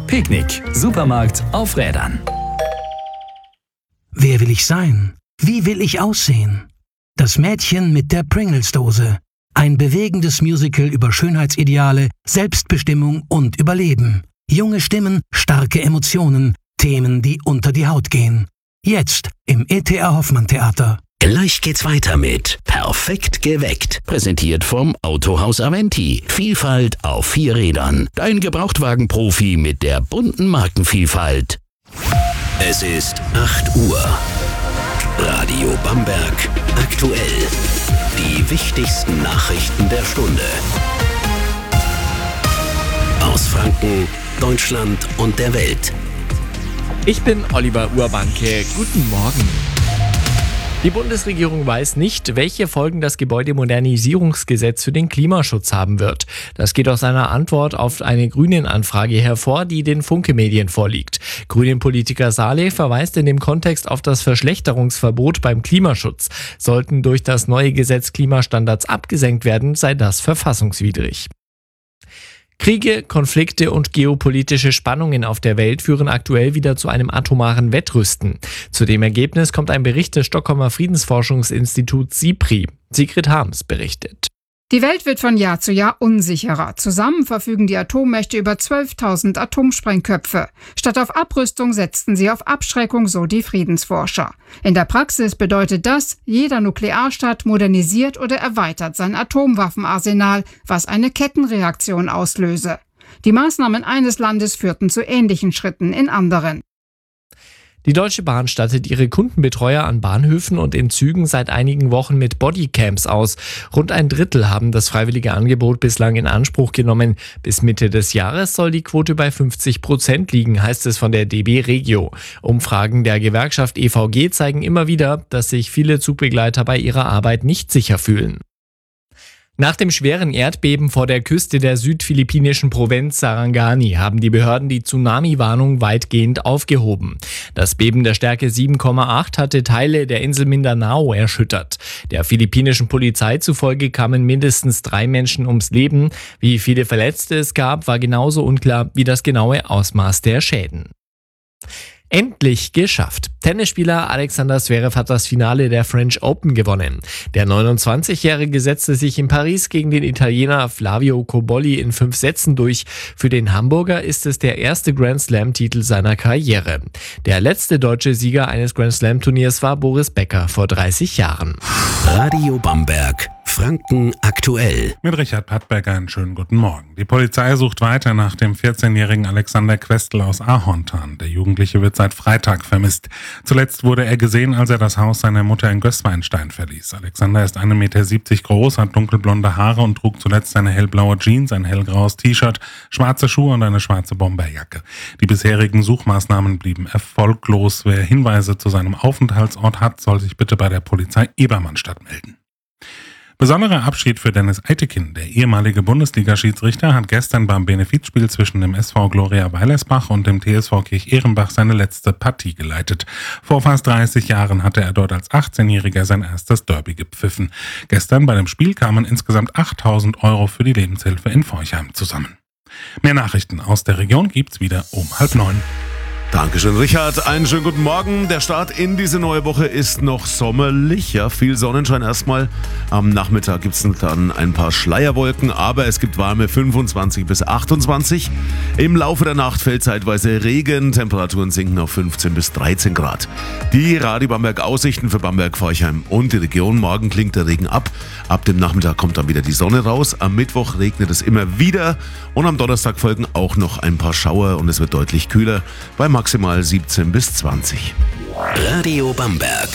Picknick, Supermarkt auf Rädern. Wer will ich sein? Wie will ich aussehen? Das Mädchen mit der Pringles-Dose. Ein bewegendes Musical über Schönheitsideale, Selbstbestimmung und Überleben. Junge Stimmen, starke Emotionen, Themen, die unter die Haut gehen. Jetzt im E.T.A. Hoffmann Theater. Gleich geht's weiter mit Perfekt geweckt. Präsentiert vom Autohaus Aventi. Vielfalt auf 4 Rädern. Dein Gebrauchtwagenprofi mit der bunten Markenvielfalt. Es ist 8 Uhr. Radio Bamberg aktuell. Die wichtigsten Nachrichten der Stunde. Aus Franken, Deutschland und der Welt. Ich bin Oliver Urbanke. Guten Morgen. Die Bundesregierung weiß nicht, welche Folgen das Gebäudemodernisierungsgesetz für den Klimaschutz haben wird. Das geht aus einer Antwort auf eine Grünen-Anfrage hervor, die den Funke-Medien vorliegt. Grünen-Politiker Saleh verweist in dem Kontext auf das Verschlechterungsverbot beim Klimaschutz. Sollten durch das neue Gesetz Klimastandards abgesenkt werden, sei das verfassungswidrig. Kriege, Konflikte und geopolitische Spannungen auf der Welt führen aktuell wieder zu einem atomaren Wettrüsten. Zu dem Ergebnis kommt ein Bericht des Stockholmer Friedensforschungsinstituts SIPRI. Sigrid Harms berichtet. Die Welt wird von Jahr zu Jahr unsicherer. Zusammen verfügen die Atommächte über 12.000 Atomsprengköpfe. Statt auf Abrüstung setzten sie auf Abschreckung, so die Friedensforscher. In der Praxis bedeutet das, jeder Nuklearstaat modernisiert oder erweitert sein Atomwaffenarsenal, was eine Kettenreaktion auslöse. Die Maßnahmen eines Landes führten zu ähnlichen Schritten in anderen. Die Deutsche Bahn stattet ihre Kundenbetreuer an Bahnhöfen und in Zügen seit einigen Wochen mit Bodycams aus. Rund ein Drittel haben das freiwillige Angebot bislang in Anspruch genommen. Bis Mitte des Jahres soll die Quote bei 50% liegen, heißt es von der DB Regio. Umfragen der Gewerkschaft EVG zeigen immer wieder, dass sich viele Zugbegleiter bei ihrer Arbeit nicht sicher fühlen. Nach dem schweren Erdbeben vor der Küste der südphilippinischen Provinz Sarangani haben die Behörden die Tsunami-Warnung weitgehend aufgehoben. Das Beben der Stärke 7,8 hatte Teile der Insel Mindanao erschüttert. Der philippinischen Polizei zufolge kamen mindestens 3 Menschen ums Leben. Wie viele Verletzte es gab, war genauso unklar wie das genaue Ausmaß der Schäden. Endlich geschafft. Tennisspieler Alexander Zverev hat das Finale der French Open gewonnen. Der 29-Jährige setzte sich in Paris gegen den Italiener Flavio Cobolli in 5 Sätzen durch. Für den Hamburger ist es der erste Grand-Slam-Titel seiner Karriere. Der letzte deutsche Sieger eines Grand-Slam-Turniers war Boris Becker vor 30 Jahren. Radio Bamberg. Franken aktuell. Mit Richard Pattberger einen schönen guten Morgen. Die Polizei sucht weiter nach dem 14-jährigen Alexander Questel aus Ahorntan. Der Jugendliche wird seit Freitag vermisst. Zuletzt wurde er gesehen, als er das Haus seiner Mutter in Gößweinstein verließ. Alexander ist 1,70 Meter groß, hat dunkelblonde Haare und trug zuletzt eine hellblaue Jeans, ein hellgraues T-Shirt, schwarze Schuhe und eine schwarze Bomberjacke. Die bisherigen Suchmaßnahmen blieben erfolglos. Wer Hinweise zu seinem Aufenthaltsort hat, soll sich bitte bei der Polizei Ebermannstadt melden. Besonderer Abschied für Dennis Eitekin. Der ehemalige Bundesliga-Schiedsrichter hat gestern beim Benefizspiel zwischen dem SV Gloria Weilersbach und dem TSV Kirch-Ehrenbach seine letzte Partie geleitet. Vor fast 30 Jahren hatte er dort als 18-Jähriger sein erstes Derby gepfiffen. Gestern bei dem Spiel kamen insgesamt 8.000 € für die Lebenshilfe in Forchheim zusammen. Mehr Nachrichten aus der Region gibt's wieder um 8:30. Dankeschön, Richard. Einen schönen guten Morgen. Der Start in diese neue Woche ist noch sommerlich. Ja, viel Sonnenschein erstmal. Am Nachmittag gibt es dann ein paar Schleierwolken, aber es gibt warme 25 bis 28. Im Laufe der Nacht fällt zeitweise Regen. Temperaturen sinken auf 15 bis 13 Grad. Die Radio Bamberg Aussichten für Bamberg, Forchheim und die Region. Morgen klingt der Regen ab. Ab dem Nachmittag kommt dann wieder die Sonne raus. Am Mittwoch regnet es immer wieder. Und am Donnerstag folgen auch noch ein paar Schauer und es wird deutlich kühler. Bei maximal 17 bis 20. Radio Bamberg.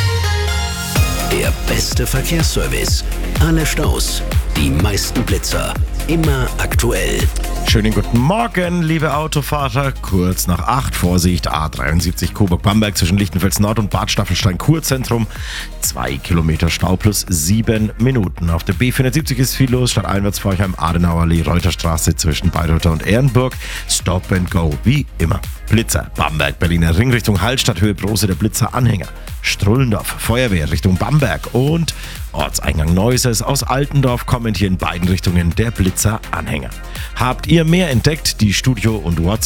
Der beste Verkehrsservice. Alle Staus, die meisten Blitzer. Immer aktuell. Schönen guten Morgen, liebe Autofahrer. Kurz nach 8, Vorsicht, A73 Coburg-Bamberg zwischen Lichtenfels Nord und Bad Staffelstein-Kurzentrum. 2 Kilometer Stau plus 7 Minuten. Auf der B470 ist viel los, stadteinwärts Forchheim, Adenauerallee, Reuterstraße zwischen Bayreuther und Ehrenburg. Stop and go, wie immer. Blitzer, Bamberg, Berliner Ring Richtung Hallstatt, Höhe Brose, der Blitzer-Anhänger. Strullendorf, Feuerwehr Richtung Bamberg und Ortseingang Neuses aus Altendorf kommen hier in beiden Richtungen der Blitzer-Anhänger. Habt ihr mehr entdeckt? Die Studio- und